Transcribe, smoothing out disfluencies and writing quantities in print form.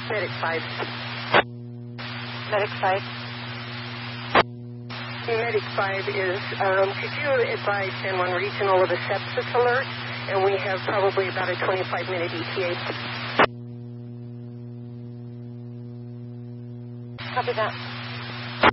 Medic 5. Medic 5. Medic 5 is, could you advise San Juan Regional of a sepsis alert? And we have probably about a 25-minute ETA. Copy that.